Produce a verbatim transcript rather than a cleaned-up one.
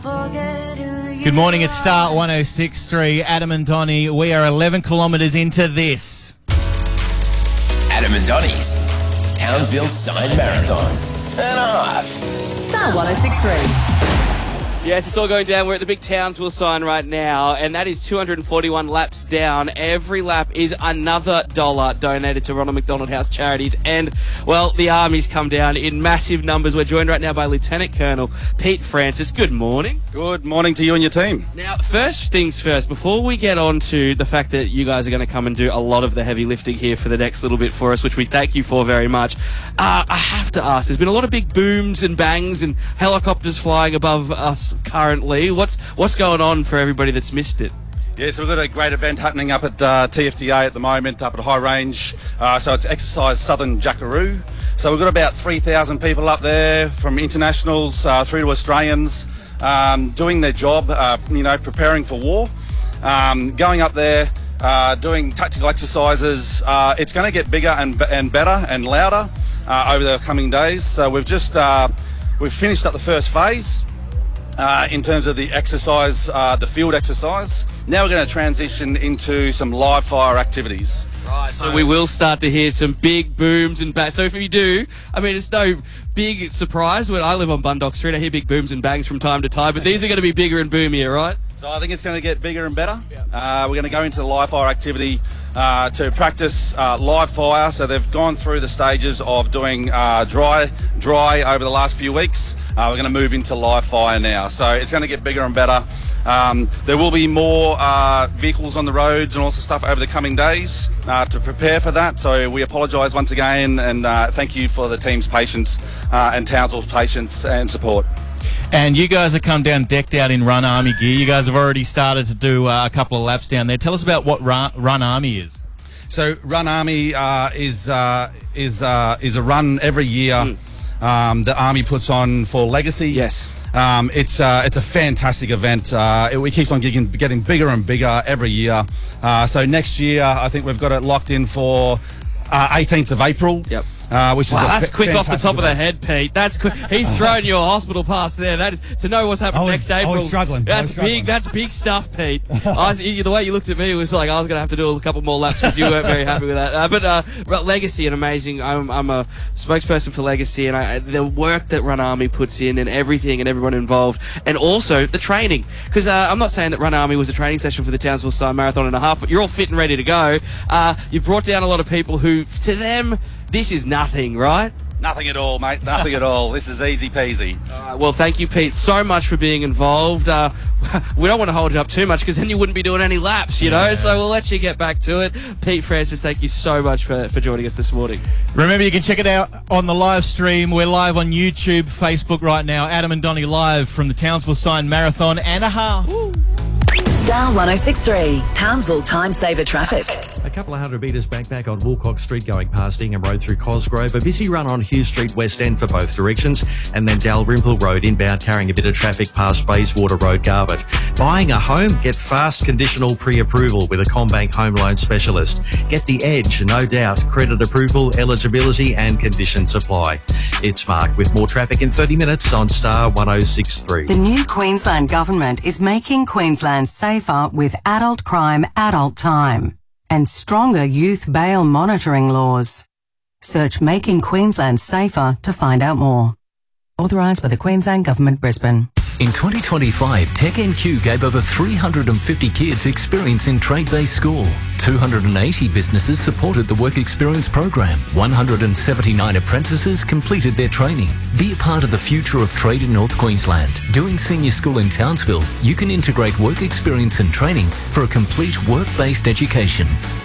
Good morning, it's Star one oh six point three. Adam and Donnie, we are eleven kilometres into this. Adam and Donnie's Townsville Sign Marathon and a half. Star one oh six point three. Yes, it's all going down. We're at the big Townsville sign right now, and that is two hundred forty-one laps down. Every lap is another dollar donated to Ronald McDonald House Charities. And, well, the Army's come down in massive numbers. We're joined right now by Lieutenant Colonel Pete Francis. Good morning. Good morning to you and your team. Now, first things first, before we get on to the fact that you guys are going to come and do a lot of the heavy lifting here for the next little bit for us, which we thank you for very much, uh, I have to ask, there's been a lot of big booms and bangs and helicopters flying above us currently. What's what's going on for everybody that's missed it? Yeah, so we've got a great event happening up at uh, T F T A at the moment, up at High Range. Uh, so it's Exercise Southern Jackaroo. So we've got about three thousand people up there, from internationals uh, through to Australians, um, doing their job, uh, you know, preparing for war, um, going up there, uh, doing tactical exercises. Uh, it's going to get bigger and, and better and louder uh, over the coming days. So we've just uh, we've finished up the first phase. Uh, in terms of the exercise, uh, the field exercise. Now we're going to transition into some live fire activities. Right, so we will start to hear some big booms and bangs. So if you do, I mean, it's no big surprise. When I live on Bundock Street, I hear big booms and bangs from time to time, but these are going to be bigger and boomier, right? So I think it's going to get bigger and better. Yeah. Uh, we're going to go into the live fire activity uh, to practice uh, live fire. So they've gone through the stages of doing uh, dry, dry over the last few weeks. Uh, we're going to move into live fire now. So it's going to get bigger and better. Um, there will be more uh, vehicles on the roads and all sorts of stuff over the coming days uh, to prepare for that. So we apologise once again, and uh, thank you for the team's patience uh, and Townsville's patience and support. And you guys have come down decked out in Run Army gear. You guys have already started to do uh, a couple of laps down there. Tell us about what Run, Run Army is. So Run Army uh, is uh, is uh, is a run every year mm. um, the Army puts on for Legacy. Yes. Um, it's uh, it's a fantastic event. Uh, it, we keep on getting, getting bigger and bigger every year. Uh, so next year, I think we've got it locked in for uh, eighteenth of April. Yep. Uh, which wow, is that's fa- quick off the top event. of the head, Pete. That's quick. He's thrown you a hospital pass there. That is to know what's happening was, next April. I was struggling. That's was struggling. big. That's big stuff, Pete. I was, you, the way you looked at me was like I was going to have to do a couple more laps because you weren't very happy with that. Uh, but, uh, but Legacy, an amazing. I'm, I'm a spokesperson for Legacy, and I, the work that Run Army puts in, and everything, and everyone involved, and also the training. Because uh, I'm not saying that Run Army was a training session for the Townsville Sign Marathon and a half, but you're all fit and ready to go. Uh, you've brought down a lot of people who, to them, this is nothing, right? Nothing at all, mate. Nothing at all. This is easy peasy. All right, well, thank you, Pete, so much for being involved. Uh, we don't want to hold you up too much because then you wouldn't be doing any laps, you know, yeah. So we'll let you get back to it. Pete Francis, thank you so much for, for joining us this morning. Remember, you can check it out on the live stream. We're live on YouTube, Facebook right now. Adam and Donnie live from the Townsville Sign Marathon and a half. Woo. Star one oh six point three, Townsville Time Saver Traffic. A couple of hundred metres back back on Woolcock Street going past Ingham Road through Cosgrove. A busy run on Hugh Street West End for both directions. And then Dalrymple Road inbound carrying a bit of traffic past Bayswater Road, Garbutt. Buying a home? Get fast conditional pre-approval with a CommBank home loan specialist. Get the edge, no doubt. Credit approval, eligibility and conditions apply. It's Mark with more traffic in thirty minutes on Star one oh six point three. The new Queensland Government is making Queensland safer with adult crime, adult time, and stronger youth bail monitoring laws. Search Making Queensland Safer to find out more. Authorised by the Queensland Government, Brisbane. In twenty twenty-five, TechNQ gave over three hundred fifty kids experience in trade-based school. two hundred eighty businesses supported the Work Experience program. one hundred seventy-nine apprentices completed their training. Be a part of the future of trade in North Queensland. Doing senior school in Townsville, you can integrate work experience and training for a complete work-based education.